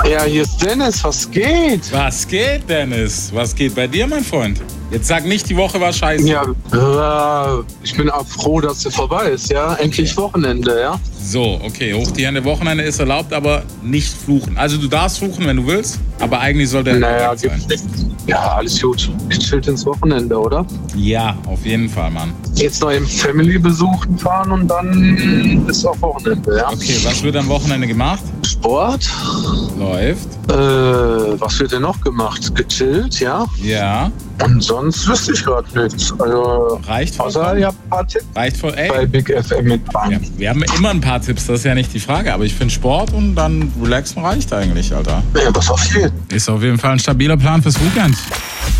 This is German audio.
Ja, hier ist Dennis, was geht? Was geht, Dennis? Was geht bei dir, mein Freund? Jetzt sag nicht, die Woche war scheiße. Ja, ich bin auch froh, dass sie vorbei ist, ja. Endlich Wochenende, ja. So, okay, hoch die Hände, Wochenende ist erlaubt, aber nicht fluchen. Also du darfst fluchen, wenn du willst, aber eigentlich sollte er Naja, sein. Ja, alles gut. Gechillt ins Wochenende, oder? Ja, auf jeden Fall, Mann. Jetzt noch im Family-Besuch fahren und dann ist auch Wochenende, ja. Okay, was wird am Wochenende gemacht? Sport? Läuft. Was wird denn noch gemacht? Gechillt, ja. Ja. Und sonst wüsste ich gerade nichts. Also, Reicht voll. außer ihr habt ein paar Tipps Reicht voll, ey. bei Big FM mit Bahn. Ja, wir haben immer ein paar Tipps, das ist ja nicht die Frage. Aber ich finde Sport und dann relaxen reicht eigentlich, Alter. Ja, was auf jeden. Ist auf jeden Fall ein stabiler Plan fürs Weekend.